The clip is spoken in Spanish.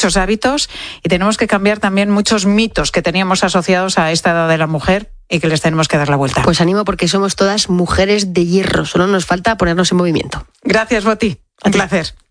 muchos hábitos y tenemos que cambiar también muchos mitos que teníamos asociados a esta edad de la mujer y que les tenemos que dar la vuelta. Pues animo, porque somos todas mujeres de hierro, solo nos falta ponernos en movimiento. Gracias, Boti. Un placer.